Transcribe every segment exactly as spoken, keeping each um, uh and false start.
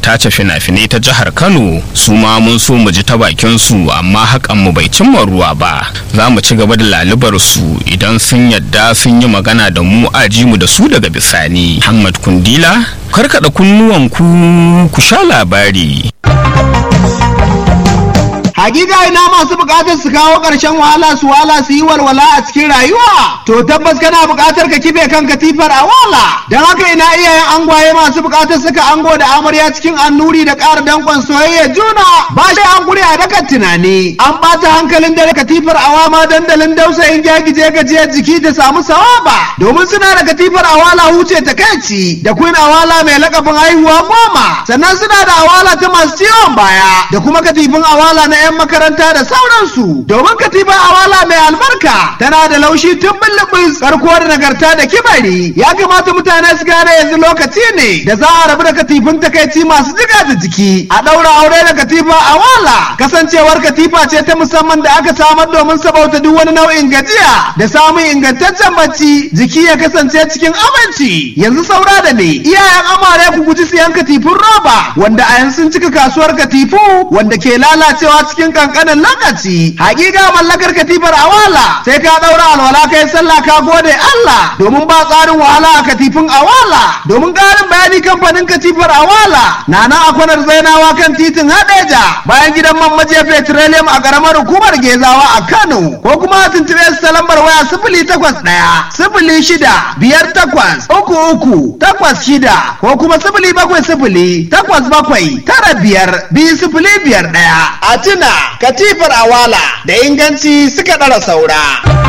tace fina-finai ta jihar Kano su ma mun so mu ji ta bakin su amma hakan mu bai cimma ruwa ba. Za mu ci gaba da lalubar su idan sun yadda sun yi magana da mu a ji mu da su daga bisani. Muhammad Kundila, karkada kunnuwan ku ku sha labari. Hakika ina masu bukatar su kawo ƙarshen wahala su wala su yi walwala a cikin rayuwa, to tabbas kana bukatar ka kife kan katifar a wala. Don haka ina iyayen angwaye masu bukatar suka ango da amarya cikin annuri da ƙara dankon soyayya juna, ba shi an guri a dakan tunani. An ɓata hankalin dare katifar awama dandalin dausayin gyagije gajiyar jiki ta samu sawaba, domin suna da katifar awala huce ta kai da queen awala mai lakabin haihuwa goma, sannan suna da awala ta masu ciwon baya da kuma katifin awala na 'yan makaranta da sauransu. Domin katifa awala mai albarka tana da laushi tun bulbus, karko da nagarta da kibari. Ya kamata mutane su gane yanzu lokaci ne da za a rabu da katifin takaici masu jiga da jiki, a daura aure da katifa awala. Kasancewar katifa ce ta musamman da aka samar domin sabauta duk wani nau'in gajiya da samun ingantaccen bacci, jiki ya kasance cikin aminci. Yanzu saura da ne iyayen amare ku guji siyan katifin roba wanda a yanzu sun cika kasuwar katifu wanda ke lalacewa cikin kankanin lokaci. Hakika mallakar katifar awala sai ka daura alwala kai sallah ka gode Allah, domin ba tsarin wahala a katifin awala. Domin karin bayani kamfanin katifar awala na nan a kwanar Zainawa kan titin Hadeja bayan gidan man majiya petroleum a karamar hukumar Gezawa a Kano, ko kuma tuntube su ta lambar waya sifili takwas ɗaya sifili shida biyar takwas uku uku takwas shida ko kuma sifili bakwai sifili takwas bakwai tara biyar biyu sifili biyar ɗaya. A tuna katifar awala da inganci suka ɗara saura.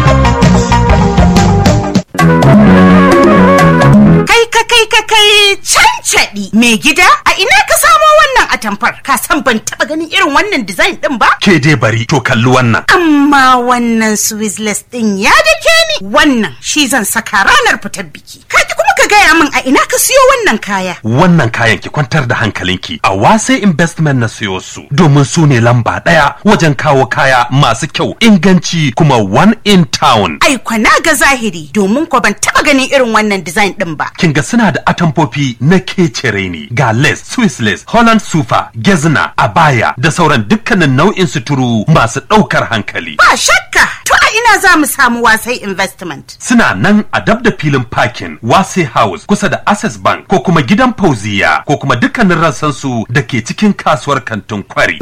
Kai ka kai ka kai cancaɗi mai gida, a ina ka samo wannan atamfar? Ka san ban taɓa ganin irin wannan design ɗin ba? Ke dai bari to kalli wannan. Amma wannan Swissless ɗin ya dake ni. Wannan shi zan saka ranar fitar biki. Kaji kuma ka gaya min a ina ka siyo wannan kaya? Wannan kayan ki kwantar da hankalinki, a Wase Investment na siyo su, domin su ne lamba ɗaya wajen kawo kaya masu kyau, inganci kuma one in town. Ai kwana ga zahiri, domin ko ban taɓa ganin irin wannan design ɗin ba. Kin ga suna da atamfofi na kecere ne, ga lace, Swissless, Holland sufa, gezna, abaya da sauran dukkanin nau'in suturu masu ɗaukar hankali. Ba shakka, to a ina za mu samu Wasai Investment? Suna nan a dab da filin parking Wase House kusa da Access Bank, ko kuma gidan Fauziya, ko kuma dukkanin rassansu da ke cikin kasuwar kantin Kwari.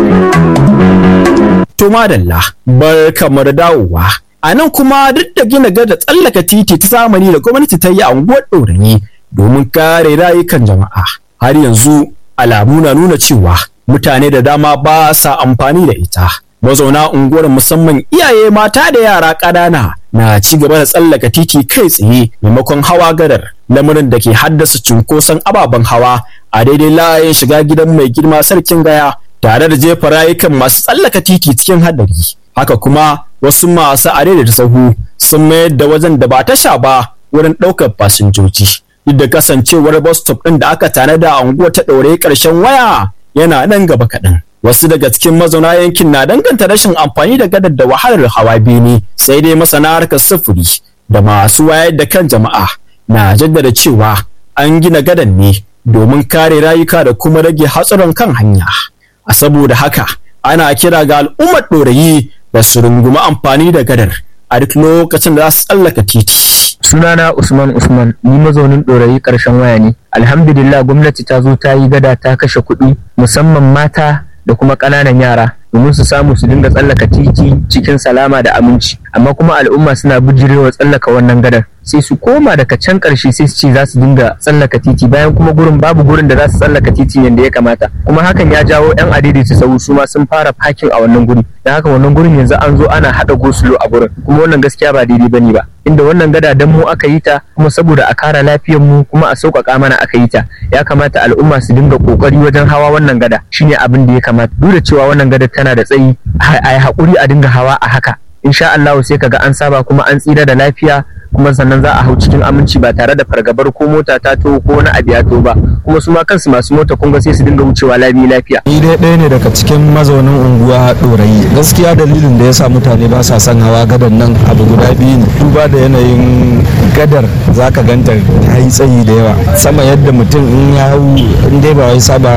To madalla, barkamu da dawowa. A nan kuma duk da gina gada tsallaka titi ta zamani da gwamnati ta yi a unguwar Ɗorayi domin kare rayukan jama'a, har yanzu alamu na nuna cewa mutane da dama ba sa amfani da ita. Mazauna unguwar musamman iyaye mata da yara ƙanana na ci gaba da tsallaka titi kai tsaye maimakon hawa gadar, lamarin da ke haddasa cunkoson ababen hawa a daidai layin shiga gidan mai girma sarkin Gaya, tare da jefa rayukan masu tsallaka titi cikin haɗari. Haka kuma wasu masu adaidaita sahu sun mayar da wajen da ba tasha ba wurin ɗaukar fasinjoji, duk da kasancewar bus stop ɗin da aka tanada a unguwar ta Ɗorayi ƙarshen waya yana nan gaba kaɗan. Wasu daga cikin mazauna yankin na danganta rashin amfani da gadar da wahalar hawa bene, sai dai masana harkar sufuri da masu wayar da kan jama'a na jaddada cewa an gina gadar ne domin kare rayuka da kuma rage hatsarin kan hanya. A saboda haka ana kira ga al'ummar Ɗorayi da su rungumi amfani da gadar a duk lokacin da za su tsallaka titi. Sunana Usman Usman, ni mazaunin Ɗorayi ƙarshen waya ne. Alhamdulillah gwamnati ta zo ta yi gada ta kashe kuɗi, musamman mata da kuma ƙananan yara, domin su samu su dinga tsallaka titi cikin salama da aminci. Amma kuma al'umma suna bijirewa tsallaka wannan gadar, sai su koma daga can ƙarshe sai su ce za su dinga tsallaka titi, bayan kuma gurin babu gurin da za su tsallaka titi yadda ya kamata. Kuma hakan ya jawo 'yan adaidaita sahu su ma sun fara fakin a wannan guri, don haka wannan gurin yanzu an zo ana haɗa gosulo a gurin, kuma wannan gaskiya ba daidai bane ba. Inda wannan gada dan mu aka yi ta, kuma saboda a kara lafiyar mu kuma a sauƙaƙa mana aka yi ta, ya kamata al'umma su dinga ƙoƙari wajen hawa wannan gada, shine abin da ya kamata. Duk da cewa wannan gada tana da tsayi, a yi haƙuri a dinga hawa a haka, insha Allah sai kaga an saba kuma an tsira da lafiya, kuma sannan za a hau cikin aminci ba tare da fargabar ko mota ta to ko wani abu ya to ba. Kuma su ma kansu masu mota kun ga sai su dinga wucewa lami lafiya. Ni dai ɗaya ne daga cikin mazaunin unguwa Ɗorayi. Gaskiya dalilin da yasa mutane ba sa son hawa gadar nan abu guda biyu ne. Duba da yanayin gadar zaka ganta ta yi tsayi da yawa, sama yadda mutum in ya hau in dai ba wai saba